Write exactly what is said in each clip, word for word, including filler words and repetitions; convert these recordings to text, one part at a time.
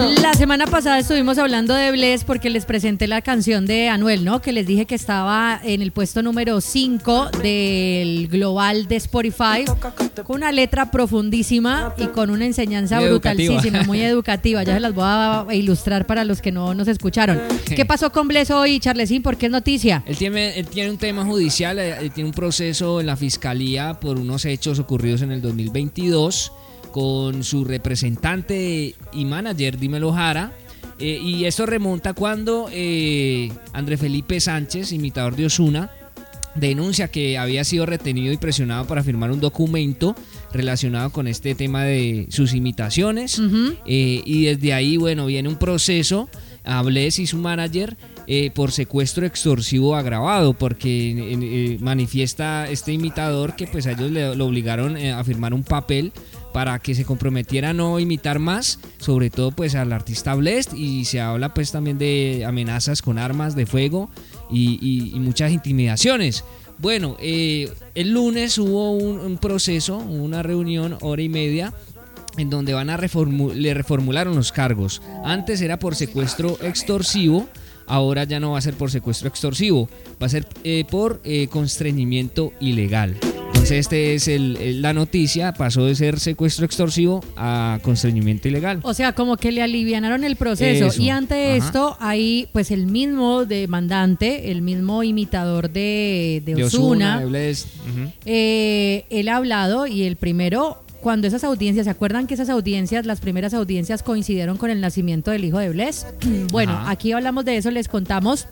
La semana pasada estuvimos hablando de Bless porque les presenté la canción de Anuel, ¿no? Que les dije que estaba en el puesto número cinco del global de Spotify, con una letra profundísima y con una enseñanza muy brutalísima, educativa. Muy educativa. Ya se las voy a ilustrar para los que no nos escucharon. ¿Qué pasó con Bless hoy, Charlesín? ¿Por qué es noticia? Él tiene, él tiene un tema judicial, él tiene un proceso en la fiscalía por unos hechos ocurridos en el dos mil veintidós con su representante y manager, Dímelo Jara, eh, y esto remonta cuando eh, André Felipe Sánchez, imitador de Ozuna, denuncia que había sido retenido y presionado para firmar un documento relacionado con este tema de sus imitaciones, uh-huh. eh, y desde ahí, bueno, viene un proceso a Bless y su manager eh, por secuestro extorsivo agravado, porque eh, eh, manifiesta este imitador que pues a ellos le, lo obligaron eh, a firmar un papel para que se comprometiera a no imitar más, sobre todo pues al artista Bless, y se habla pues también de amenazas con armas de fuego y, y, y muchas intimidaciones. Bueno, eh, el lunes hubo un, un proceso, una reunión, hora y media, en donde van a reformu- le reformularon los cargos. Antes era por secuestro extorsivo, ahora ya no va a ser por secuestro extorsivo, va a ser eh, por eh, constreñimiento ilegal. Entonces este es el, el, la noticia, pasó de ser secuestro extorsivo a constreñimiento ilegal. O sea, como que le alivianaron el proceso. Eso. Y ante Ajá. esto, ahí pues el mismo demandante, el mismo imitador de, de Ozuna, de Bless, uh-huh. eh, él ha hablado y el primero, cuando esas audiencias, ¿se acuerdan que esas audiencias, las primeras audiencias coincidieron con el nacimiento del hijo de Bless? Bueno, Ajá. aquí hablamos de eso, les contamos.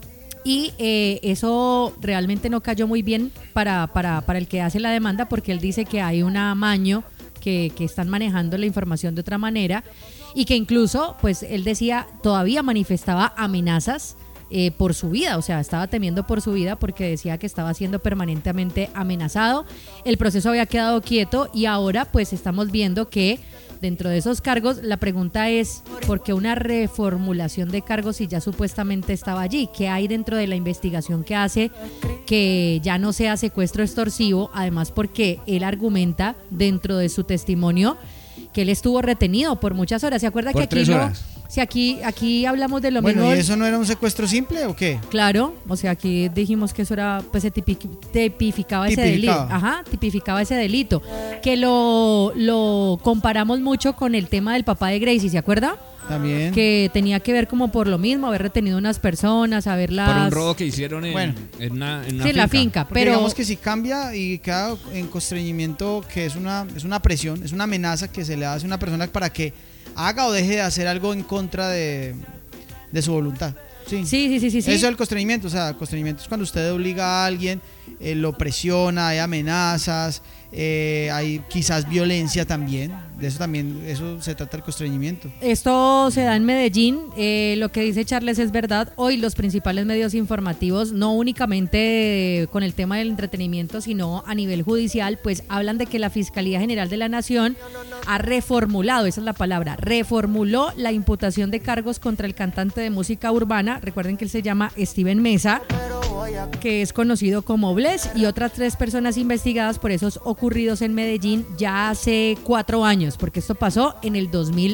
Y eh, eso realmente no cayó muy bien para, para, para el que hace la demanda, porque él dice que hay un amaño, que, que están manejando la información de otra manera, y que incluso, pues él decía, todavía manifestaba amenazas eh, por su vida, o sea, estaba temiendo por su vida porque decía que estaba siendo permanentemente amenazado. El proceso había quedado quieto y ahora pues estamos viendo que dentro de esos cargos, la pregunta es, ¿por qué una reformulación de cargos si ya supuestamente estaba allí? ¿Qué hay dentro de la investigación que hace que ya no sea secuestro extorsivo? Además, porque él argumenta dentro de su testimonio que él estuvo retenido por muchas horas. ¿Se acuerda por que aquí no, si aquí, aquí hablamos de lo bueno, mismo? Bueno, ¿y eso no era un secuestro simple o qué? Claro, o sea, aquí dijimos que eso era, pues se tipi, tipificaba ese delito. Ajá, tipificaba ese delito. Que lo, lo comparamos mucho con el tema del papá de Gracie, ¿se acuerda? También. Que tenía que ver como por lo mismo, haber retenido unas personas, haberlas... Por un robo que hicieron en, bueno, en una, en una sí, finca. la finca, Porque pero... digamos que si cambia y queda en constreñimiento, que es una, es una presión, es una amenaza que se le hace a una persona para que haga o deje de hacer algo en contra de, de su voluntad. Sí. Sí, sí, sí, sí, sí. Eso es el constreñimiento, o sea, constreñimiento es cuando usted obliga a alguien, eh, lo presiona, hay amenazas, eh, hay quizás violencia también, de eso también, eso se trata el constreñimiento. Esto se da en Medellín, eh, lo que dice Charles es verdad. Hoy los principales medios informativos, no únicamente con el tema del entretenimiento, sino a nivel judicial, pues hablan de que la Fiscalía General de la Nación ha reformulado, esa es la palabra, reformuló la imputación de cargos contra el cantante de música urbana. Recuerden que él se llama Steven Mesa, que es conocido como Bless, y otras tres personas investigadas por esos ocurridos en Medellín ya hace cuatro años, porque esto pasó en el dos mil